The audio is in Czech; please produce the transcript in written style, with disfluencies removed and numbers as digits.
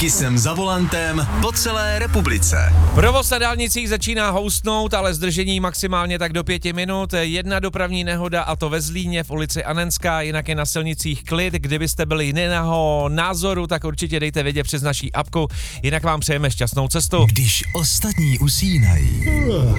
Taky jsem za volantem po celé republice. Provoz na dálnicích začíná houstnout, ale zdržení maximálně tak do 5 minut. Jedna dopravní nehoda, a to ve Zlíně v ulici Anenská, jinak je na silnicích klid. Kdybyste byli jiného názoru, tak určitě dejte vědět přes naší apku, jinak vám přejeme šťastnou cestu. Když ostatní usínají,